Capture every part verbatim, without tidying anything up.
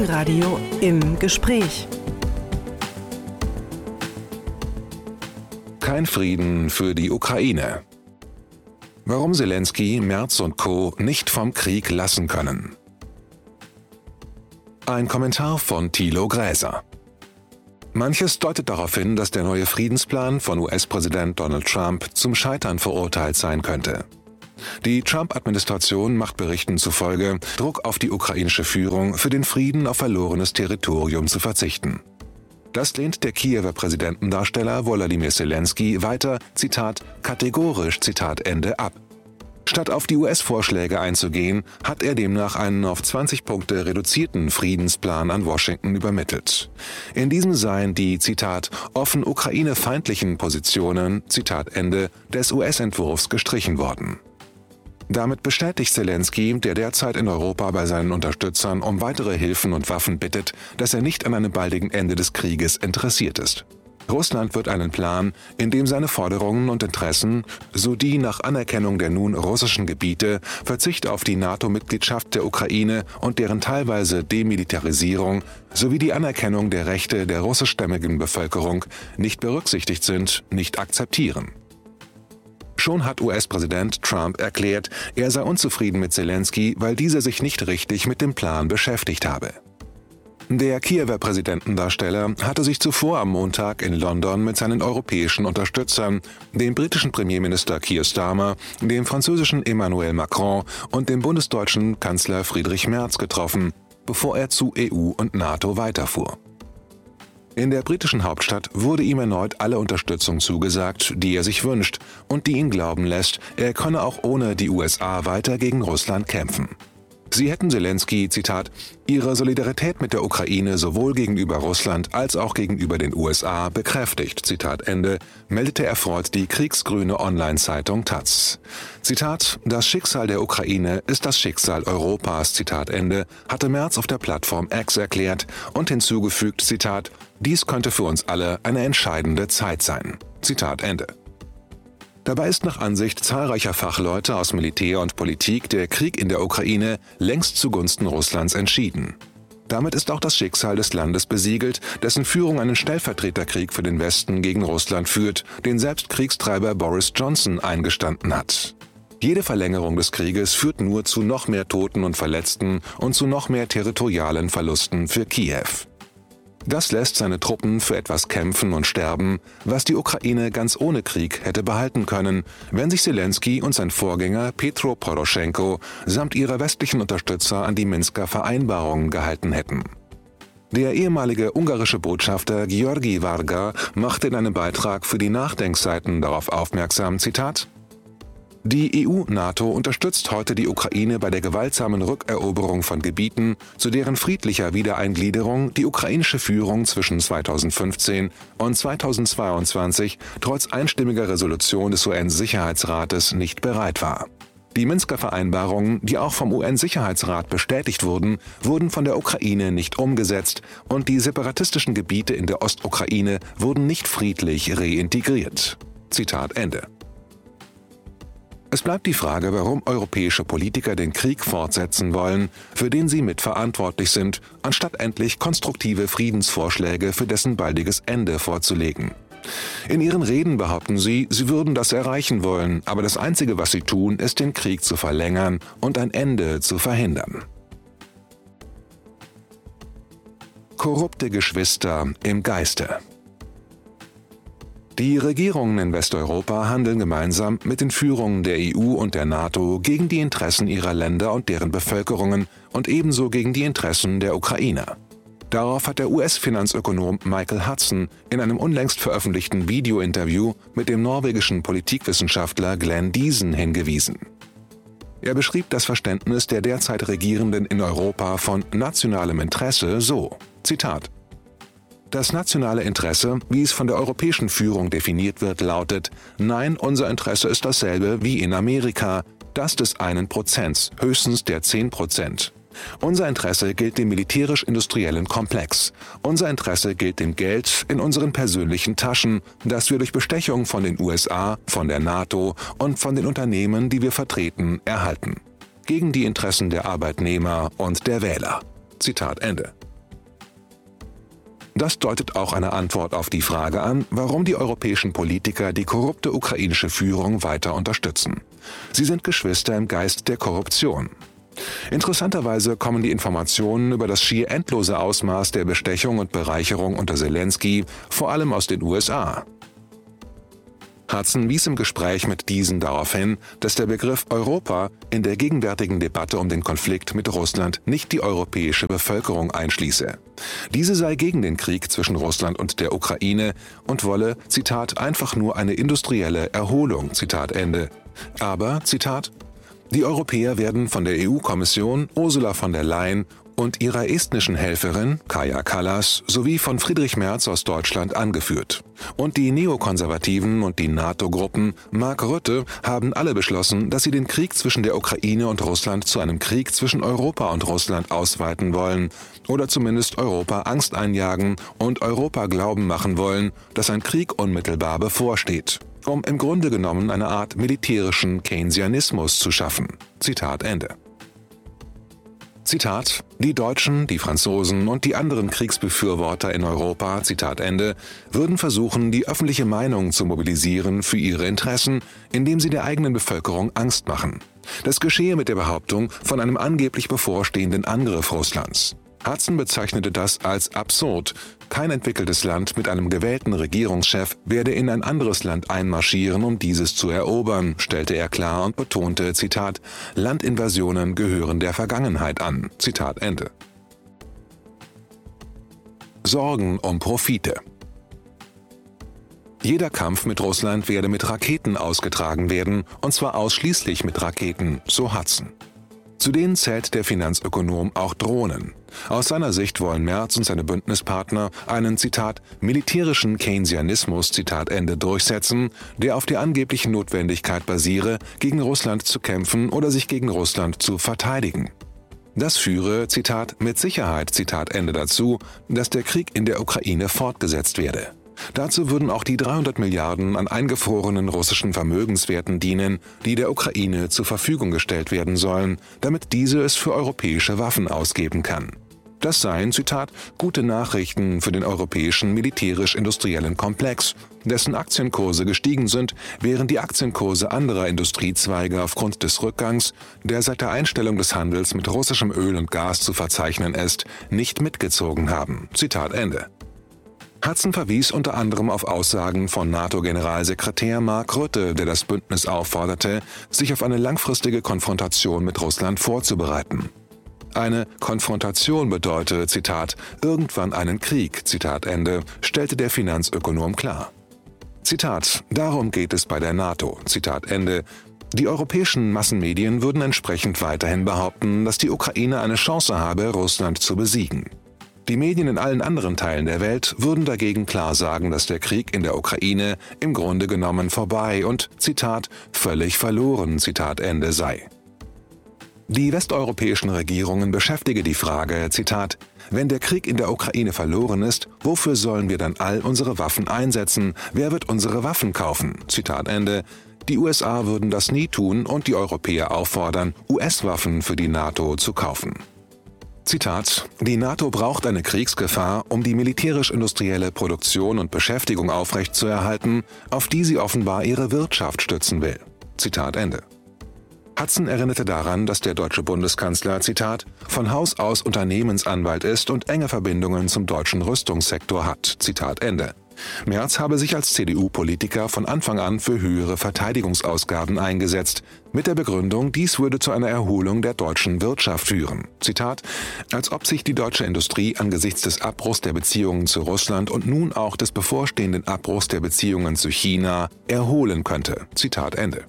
Morgenradio im Gespräch. Kein Frieden für die Ukraine. Warum Selenskyj, Merz und Co. nicht vom Krieg lassen können. Ein Kommentar von Thilo Gräser. Manches deutet darauf hin, dass der neue Friedensplan von U S-Präsident Donald Trump zum Scheitern verurteilt sein könnte. Die Trump-Administration macht Berichten zufolge Druck auf die ukrainische Führung, für den Frieden auf verlorenes Territorium zu verzichten. Das lehnt der Kiewer Präsidentendarsteller Volodymyr Selenskyj weiter, Zitat, kategorisch, Zitat Ende, ab. Statt auf die U S-Vorschläge einzugehen, hat er demnach einen auf zwanzig Punkte reduzierten Friedensplan an Washington übermittelt. In diesem seien die, Zitat, offen ukrainefeindlichen Positionen, Zitat Ende, des U S-Entwurfs gestrichen worden. Damit bestätigt Selenskyj, der derzeit in Europa bei seinen Unterstützern um weitere Hilfen und Waffen bittet, dass er nicht an einem baldigen Ende des Krieges interessiert ist. Russland wird einen Plan, in dem seine Forderungen und Interessen, so die nach Anerkennung der nun russischen Gebiete, Verzicht auf die NATO-Mitgliedschaft der Ukraine und deren teilweise Demilitarisierung sowie die Anerkennung der Rechte der russischstämmigen Bevölkerung nicht berücksichtigt sind, nicht akzeptieren. Schon hat U S-Präsident Trump erklärt, er sei unzufrieden mit Selenskyj, weil dieser sich nicht richtig mit dem Plan beschäftigt habe. Der Kiewer Präsidentendarsteller hatte sich zuvor am Montag in London mit seinen europäischen Unterstützern, dem britischen Premierminister Keir Starmer, dem französischen Emmanuel Macron und dem bundesdeutschen Kanzler Friedrich Merz getroffen, bevor er zu E U und NATO weiterfuhr. In der britischen Hauptstadt wurde ihm erneut alle Unterstützung zugesagt, die er sich wünscht und die ihn glauben lässt, er könne auch ohne die U S A weiter gegen Russland kämpfen. Sie hätten Selenskyj, Zitat, ihre Solidarität mit der Ukraine sowohl gegenüber Russland als auch gegenüber den U S A bekräftigt, Zitat Ende, meldete erfreut die kriegsgrüne Online-Zeitung Taz. Zitat, das Schicksal der Ukraine ist das Schicksal Europas, Zitat Ende, hatte Merz auf der Plattform X erklärt und hinzugefügt, Zitat, dies könnte für uns alle eine entscheidende Zeit sein, Zitat Ende. Dabei ist nach Ansicht zahlreicher Fachleute aus Militär und Politik der Krieg in der Ukraine längst zugunsten Russlands entschieden. Damit ist auch das Schicksal des Landes besiegelt, dessen Führung einen Stellvertreterkrieg für den Westen gegen Russland führt, den selbst Kriegstreiber Boris Johnson eingestanden hat. Jede Verlängerung des Krieges führt nur zu noch mehr Toten und Verletzten und zu noch mehr territorialen Verlusten für Kiew. Das lässt seine Truppen für etwas kämpfen und sterben, was die Ukraine ganz ohne Krieg hätte behalten können, wenn sich Selenskyj und sein Vorgänger Petro Poroschenko samt ihrer westlichen Unterstützer an die Minsker Vereinbarungen gehalten hätten. Der ehemalige ungarische Botschafter Georgi Varga machte in einem Beitrag für die Nachdenkseiten darauf aufmerksam, Zitat, die E U-NATO unterstützt heute die Ukraine bei der gewaltsamen Rückeroberung von Gebieten, zu deren friedlicher Wiedereingliederung die ukrainische Führung zwischen zweitausendfünfzehn und zweitausendzweiundzwanzig trotz einstimmiger Resolution des U N-Sicherheitsrates nicht bereit war. Die Minsker Vereinbarungen, die auch vom U N-Sicherheitsrat bestätigt wurden, wurden von der Ukraine nicht umgesetzt und die separatistischen Gebiete in der Ostukraine wurden nicht friedlich reintegriert. Zitat Ende. Es bleibt die Frage, warum europäische Politiker den Krieg fortsetzen wollen, für den sie mitverantwortlich sind, anstatt endlich konstruktive Friedensvorschläge für dessen baldiges Ende vorzulegen. In ihren Reden behaupten sie, sie würden das erreichen wollen, aber das Einzige, was sie tun, ist, den Krieg zu verlängern und ein Ende zu verhindern. Korrupte Geschwister im Geiste. Die Regierungen in Westeuropa handeln gemeinsam mit den Führungen der E U und der NATO gegen die Interessen ihrer Länder und deren Bevölkerungen und ebenso gegen die Interessen der Ukrainer. Darauf hat der U S-Finanzökonom Michael Hudson in einem unlängst veröffentlichten Videointerview mit dem norwegischen Politikwissenschaftler Glenn Diesen hingewiesen. Er beschrieb das Verständnis der derzeit Regierenden in Europa von nationalem Interesse so, Zitat, das nationale Interesse, wie es von der europäischen Führung definiert wird, lautet, nein, unser Interesse ist dasselbe wie in Amerika, das des einen Prozents, höchstens der zehn Prozent. Unser Interesse gilt dem militärisch-industriellen Komplex. Unser Interesse gilt dem Geld in unseren persönlichen Taschen, das wir durch Bestechung von den U S A, von der NATO und von den Unternehmen, die wir vertreten, erhalten. Gegen die Interessen der Arbeitnehmer und der Wähler. Zitat Ende. Das deutet auch eine Antwort auf die Frage an, warum die europäischen Politiker die korrupte ukrainische Führung weiter unterstützen. Sie sind Geschwister im Geist der Korruption. Interessanterweise kommen die Informationen über das schier endlose Ausmaß der Bestechung und Bereicherung unter Selenskyj vor allem aus den U S A. Hudson wies im Gespräch mit diesen darauf hin, dass der Begriff Europa in der gegenwärtigen Debatte um den Konflikt mit Russland nicht die europäische Bevölkerung einschließe. Diese sei gegen den Krieg zwischen Russland und der Ukraine und wolle, Zitat, einfach nur eine industrielle Erholung, Zitat Ende. Aber, Zitat, die Europäer werden von der E U-Kommission, Ursula von der Leyen und ihrer estnischen Helferin, Kaja Kallas, sowie von Friedrich Merz aus Deutschland angeführt. Und die Neokonservativen und die NATO-Gruppen, Mark Rutte, haben alle beschlossen, dass sie den Krieg zwischen der Ukraine und Russland zu einem Krieg zwischen Europa und Russland ausweiten wollen oder zumindest Europa Angst einjagen und Europa glauben machen wollen, dass ein Krieg unmittelbar bevorsteht, um im Grunde genommen eine Art militärischen Keynesianismus zu schaffen. Zitat Ende. Zitat, die Deutschen, die Franzosen und die anderen Kriegsbefürworter in Europa, Zitat Ende, würden versuchen, die öffentliche Meinung zu mobilisieren für ihre Interessen, indem sie der eigenen Bevölkerung Angst machen. Das geschehe mit der Behauptung von einem angeblich bevorstehenden Angriff Russlands. Hudson bezeichnete das als absurd. Kein entwickeltes Land mit einem gewählten Regierungschef werde in ein anderes Land einmarschieren, um dieses zu erobern, stellte er klar und betonte, Zitat, Landinvasionen gehören der Vergangenheit an. Zitat Ende. Sorgen um Profite. Jeder Kampf mit Russland werde mit Raketen ausgetragen werden, und zwar ausschließlich mit Raketen, so Hudson. Zu denen zählt der Finanzökonom auch Drohnen. Aus seiner Sicht wollen Merz und seine Bündnispartner einen, Zitat, militärischen Keynesianismus, Zitat Ende, durchsetzen, der auf der angeblichen Notwendigkeit basiere, gegen Russland zu kämpfen oder sich gegen Russland zu verteidigen. Das führe, Zitat, mit Sicherheit, Zitat Ende, dazu, dass der Krieg in der Ukraine fortgesetzt werde. Dazu würden auch die dreihundert Milliarden an eingefrorenen russischen Vermögenswerten dienen, die der Ukraine zur Verfügung gestellt werden sollen, damit diese es für europäische Waffen ausgeben kann. Das seien, Zitat, gute Nachrichten für den europäischen militärisch-industriellen Komplex, dessen Aktienkurse gestiegen sind, während die Aktienkurse anderer Industriezweige aufgrund des Rückgangs, der seit der Einstellung des Handels mit russischem Öl und Gas zu verzeichnen ist, nicht mitgezogen haben. Zitat Ende. Hudson verwies unter anderem auf Aussagen von NATO-Generalsekretär Mark Rutte, der das Bündnis aufforderte, sich auf eine langfristige Konfrontation mit Russland vorzubereiten. Eine Konfrontation bedeute, Zitat, irgendwann einen Krieg, Zitat Ende, stellte der Finanzökonom klar. Zitat, darum geht es bei der NATO, Zitat Ende. Die europäischen Massenmedien würden entsprechend weiterhin behaupten, dass die Ukraine eine Chance habe, Russland zu besiegen. Die Medien in allen anderen Teilen der Welt würden dagegen klar sagen, dass der Krieg in der Ukraine im Grunde genommen vorbei und, Zitat, völlig verloren, Zitat Ende sei. Die westeuropäischen Regierungen beschäftige die Frage, Zitat, wenn der Krieg in der Ukraine verloren ist, wofür sollen wir dann all unsere Waffen einsetzen? Wer wird unsere Waffen kaufen? Zitat Ende. Die U S A würden das nie tun und die Europäer auffordern, U S-Waffen für die NATO zu kaufen. Zitat, die NATO braucht eine Kriegsgefahr, um die militärisch-industrielle Produktion und Beschäftigung aufrechtzuerhalten, auf die sie offenbar ihre Wirtschaft stützen will. Zitat Ende. Hudson erinnerte daran, dass der deutsche Bundeskanzler, Zitat, von Haus aus Unternehmensanwalt ist und enge Verbindungen zum deutschen Rüstungssektor hat. Zitat Ende. Merz habe sich als C D U-Politiker von Anfang an für höhere Verteidigungsausgaben eingesetzt, mit der Begründung, dies würde zu einer Erholung der deutschen Wirtschaft führen. Zitat, als ob sich die deutsche Industrie angesichts des Abbruchs der Beziehungen zu Russland und nun auch des bevorstehenden Abbruchs der Beziehungen zu China erholen könnte. Zitat Ende.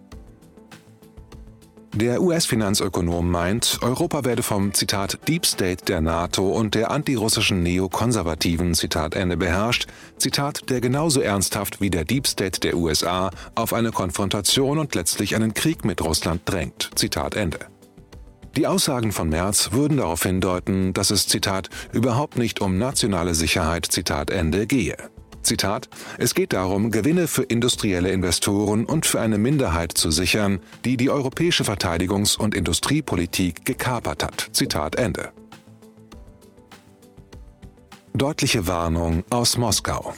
Der U S-Finanzökonom meint, Europa werde vom, Zitat, Deep State der NATO und der antirussischen Neokonservativen, Zitat Ende, beherrscht, Zitat, der genauso ernsthaft wie der Deep State der U S A auf eine Konfrontation und letztlich einen Krieg mit Russland drängt, Zitat Ende. Die Aussagen von Merz würden darauf hindeuten, dass es, Zitat, überhaupt nicht um nationale Sicherheit, Zitat Ende, gehe. Zitat, es geht darum, Gewinne für industrielle Investoren und für eine Minderheit zu sichern, die die europäische Verteidigungs- und Industriepolitik gekapert hat. Zitat Ende. Deutliche Warnung aus Moskau.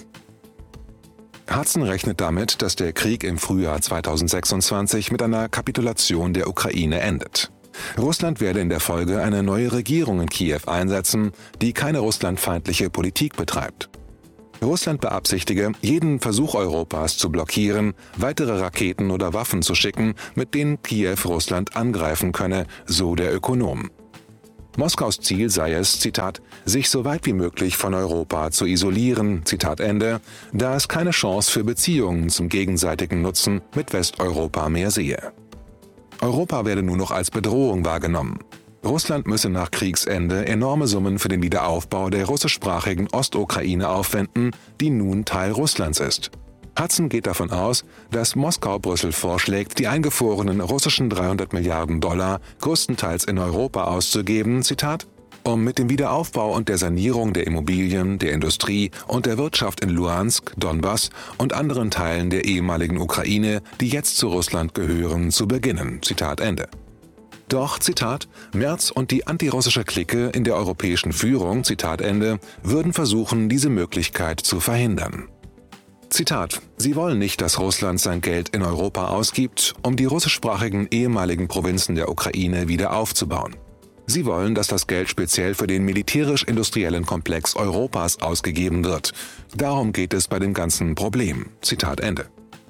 Hudson rechnet damit, dass der Krieg im Frühjahr zweitausendsechsundzwanzig mit einer Kapitulation der Ukraine endet. Russland werde in der Folge eine neue Regierung in Kiew einsetzen, die keine russlandfeindliche Politik betreibt. Russland beabsichtige, jeden Versuch Europas zu blockieren, weitere Raketen oder Waffen zu schicken, mit denen Kiew Russland angreifen könne, so der Ökonom. Moskaus Ziel sei es, Zitat, sich so weit wie möglich von Europa zu isolieren, Zitat Ende, da es keine Chance für Beziehungen zum gegenseitigen Nutzen mit Westeuropa mehr sehe. Europa werde nur noch als Bedrohung wahrgenommen. Russland müsse nach Kriegsende enorme Summen für den Wiederaufbau der russischsprachigen Ostukraine aufwenden, die nun Teil Russlands ist. Hudson geht davon aus, dass Moskau Brüssel vorschlägt, die eingefrorenen russischen dreihundert Milliarden Dollar größtenteils in Europa auszugeben, Zitat, um mit dem Wiederaufbau und der Sanierung der Immobilien, der Industrie und der Wirtschaft in Luhansk, Donbass und anderen Teilen der ehemaligen Ukraine, die jetzt zu Russland gehören, zu beginnen, Zitat Ende. Doch, Zitat, Merz und die antirussische Clique in der europäischen Führung, Zitat Ende, würden versuchen, diese Möglichkeit zu verhindern. Zitat, sie wollen nicht, dass Russland sein Geld in Europa ausgibt, um die russischsprachigen ehemaligen Provinzen der Ukraine wieder aufzubauen. Sie wollen, dass das Geld speziell für den militärisch-industriellen Komplex Europas ausgegeben wird. Darum geht es bei dem ganzen Problem. Zitat Ende.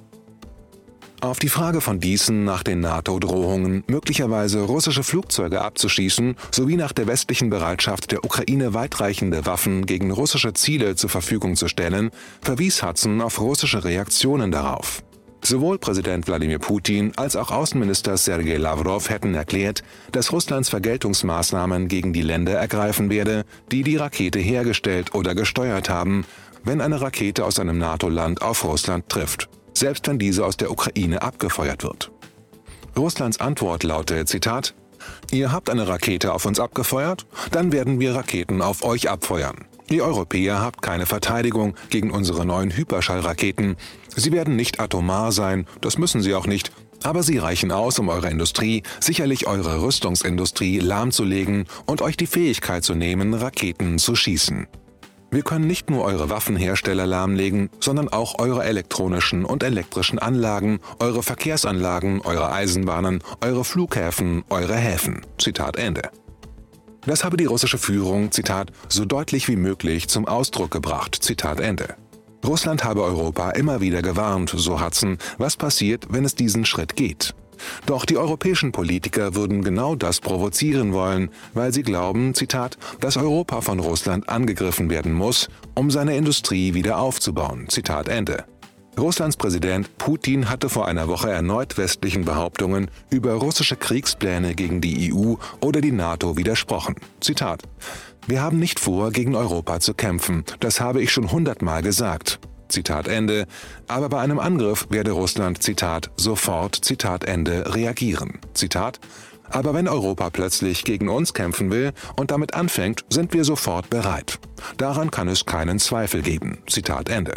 Auf die Frage von Deason nach den NATO-Drohungen, möglicherweise russische Flugzeuge abzuschießen, sowie nach der westlichen Bereitschaft der Ukraine weitreichende Waffen gegen russische Ziele zur Verfügung zu stellen, verwies Hudson auf russische Reaktionen darauf. Sowohl Präsident Wladimir Putin als auch Außenminister Sergei Lavrov hätten erklärt, dass Russlands Vergeltungsmaßnahmen gegen die Länder ergreifen werde, die die Rakete hergestellt oder gesteuert haben, wenn eine Rakete aus einem NATO-Land auf Russland trifft, selbst wenn diese aus der Ukraine abgefeuert wird. Russlands Antwort laute, Zitat, ihr habt eine Rakete auf uns abgefeuert, dann werden wir Raketen auf euch abfeuern. Ihr Europäer habt keine Verteidigung gegen unsere neuen Hyperschallraketen. Sie werden nicht atomar sein, das müssen sie auch nicht, aber sie reichen aus, um eure Industrie, sicherlich eure Rüstungsindustrie, lahmzulegen und euch die Fähigkeit zu nehmen, Raketen zu schießen. Wir können nicht nur eure Waffenhersteller lahmlegen, sondern auch eure elektronischen und elektrischen Anlagen, eure Verkehrsanlagen, eure Eisenbahnen, eure Flughäfen, eure Häfen. Zitat Ende. Das habe die russische Führung, Zitat, so deutlich wie möglich zum Ausdruck gebracht. Zitat Ende. Russland habe Europa immer wieder gewarnt, so Hudson, was passiert, wenn es diesen Schritt geht. Doch die europäischen Politiker würden genau das provozieren wollen, weil sie glauben, Zitat, dass Europa von Russland angegriffen werden muss, um seine Industrie wieder aufzubauen. Zitat Ende. Russlands Präsident Putin hatte vor einer Woche erneut westlichen Behauptungen über russische Kriegspläne gegen die E U oder die NATO widersprochen. Zitat: Wir haben nicht vor, gegen Europa zu kämpfen, das habe ich schon hundertmal gesagt. Zitat Ende. Aber bei einem Angriff werde Russland, Zitat, sofort, Zitat Ende, reagieren. Zitat: Aber wenn Europa plötzlich gegen uns kämpfen will und damit anfängt, sind wir sofort bereit. Daran kann es keinen Zweifel geben. Zitat Ende.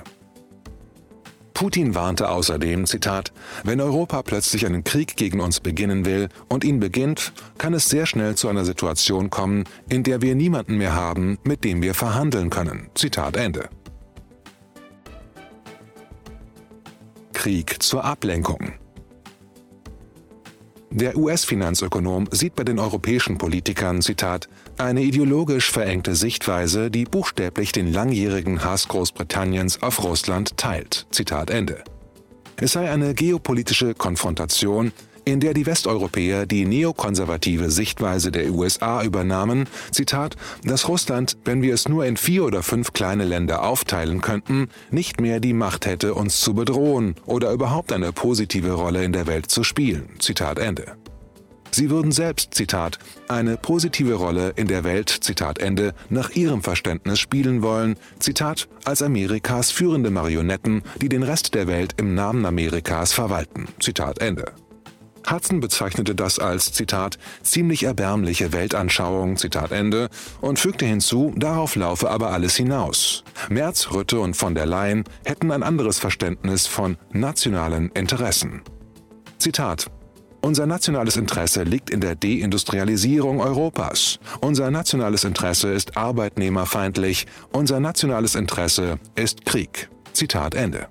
Putin warnte außerdem, Zitat, wenn Europa plötzlich einen Krieg gegen uns beginnen will und ihn beginnt, kann es sehr schnell zu einer Situation kommen, in der wir niemanden mehr haben, mit dem wir verhandeln können. Zitat Ende. Krieg zur Ablenkung. Der U S-Finanzökonom sieht bei den europäischen Politikern, Zitat, eine ideologisch verengte Sichtweise, die buchstäblich den langjährigen Hass Großbritanniens auf Russland teilt. Zitat Ende. Es sei eine geopolitische Konfrontation, in der die Westeuropäer die neokonservative Sichtweise der U S A übernahmen, Zitat, dass Russland, wenn wir es nur in vier oder fünf kleine Länder aufteilen könnten, nicht mehr die Macht hätte, uns zu bedrohen oder überhaupt eine positive Rolle in der Welt zu spielen. Zitat Ende. Sie würden selbst, Zitat, eine positive Rolle in der Welt, Zitat Ende, nach ihrem Verständnis spielen wollen, Zitat, als Amerikas führende Marionetten, die den Rest der Welt im Namen Amerikas verwalten. Zitat Ende. Hudson bezeichnete das als, Zitat, ziemlich erbärmliche Weltanschauung, Zitat Ende, und fügte hinzu, darauf laufe aber alles hinaus. Merz, Rutte und von der Leyen hätten ein anderes Verständnis von nationalen Interessen. Zitat: Unser nationales Interesse liegt in der Deindustrialisierung Europas. Unser nationales Interesse ist arbeitnehmerfeindlich. Unser nationales Interesse ist Krieg. Zitat Ende.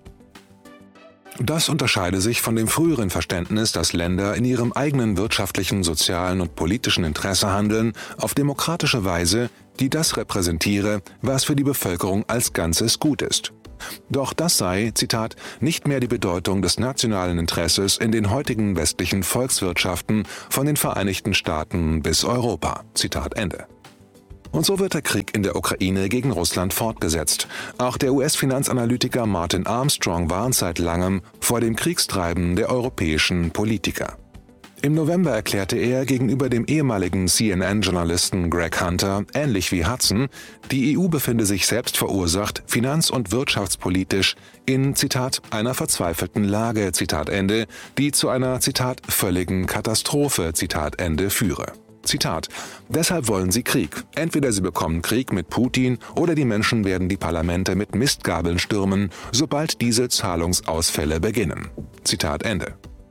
Das unterscheide sich von dem früheren Verständnis, dass Länder in ihrem eigenen wirtschaftlichen, sozialen und politischen Interesse handeln, auf demokratische Weise, die das repräsentiere, was für die Bevölkerung als Ganzes gut ist. Doch das sei, Zitat, nicht mehr die Bedeutung des nationalen Interesses in den heutigen westlichen Volkswirtschaften von den Vereinigten Staaten bis Europa. Zitat Ende. Und so wird der Krieg in der Ukraine gegen Russland fortgesetzt. Auch der U S-Finanzanalytiker Martin Armstrong warnt seit langem vor dem Kriegstreiben der europäischen Politiker. Im November erklärte er gegenüber dem ehemaligen C N N-Journalisten Greg Hunter, ähnlich wie Hudson, die E U befinde sich selbst verursacht, finanz- und wirtschaftspolitisch in, Zitat, einer verzweifelten Lage, Zitat Ende, die zu einer, Zitat, völligen Katastrophe, Zitat Ende, führe. Zitat, deshalb wollen sie Krieg. Entweder sie bekommen Krieg mit Putin oder die Menschen werden die Parlamente mit Mistgabeln stürmen, sobald diese Zahlungsausfälle beginnen. Zitat Ende.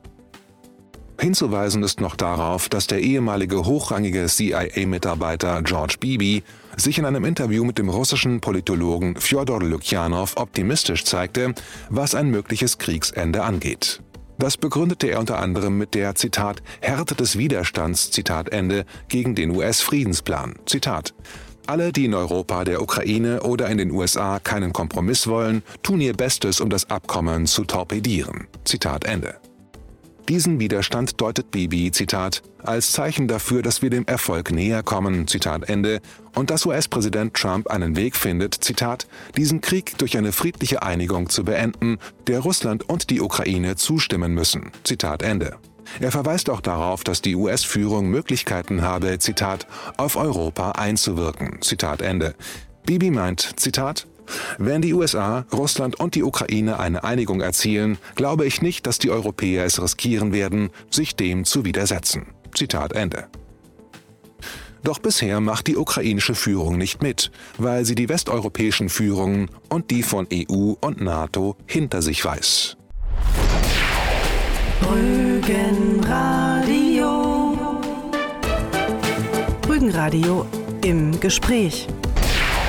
Hinzuweisen ist noch darauf, dass der ehemalige hochrangige C I A-Mitarbeiter George Beebe sich in einem Interview mit dem russischen Politologen Fjodor Lukjanow optimistisch zeigte, was ein mögliches Kriegsende angeht. Das begründete er unter anderem mit der, Zitat, Härte des Widerstands, Zitat Ende, gegen den U S-Friedensplan. Zitat, alle, die in Europa, der Ukraine oder in den U S A keinen Kompromiss wollen, tun ihr Bestes, um das Abkommen zu torpedieren. Zitat Ende. Diesen Widerstand deutet Beebe, Zitat, als Zeichen dafür, dass wir dem Erfolg näher kommen, Zitat Ende, und dass U S-Präsident Trump einen Weg findet, Zitat, diesen Krieg durch eine friedliche Einigung zu beenden, der Russland und die Ukraine zustimmen müssen, Zitat Ende. Er verweist auch darauf, dass die U S-Führung Möglichkeiten habe, Zitat, auf Europa einzuwirken, Zitat Ende. Beebe meint, Zitat, wenn die U S A, Russland und die Ukraine eine Einigung erzielen, glaube ich nicht, dass die Europäer es riskieren werden, sich dem zu widersetzen. Zitat Ende. Doch bisher macht die ukrainische Führung nicht mit, weil sie die westeuropäischen Führungen und die von E U und NATO hinter sich weiß. Rügenradio. Rügenradio im Gespräch.